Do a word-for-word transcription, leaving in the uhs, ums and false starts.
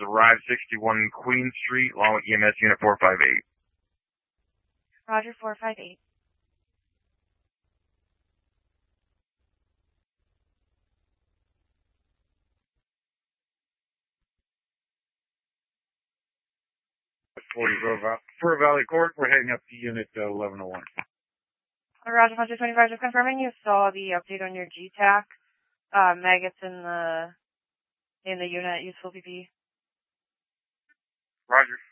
arrived sixty-one Queen Street along with E M S Unit four five eight. Roger, four five eight. forty Fur Valley Court, we're heading up to Unit uh, eleven oh one. Roger, one two twenty-five, just confirming you saw the update on your G TAC. Uh, maggots in the, in the unit, useful P P. Roger.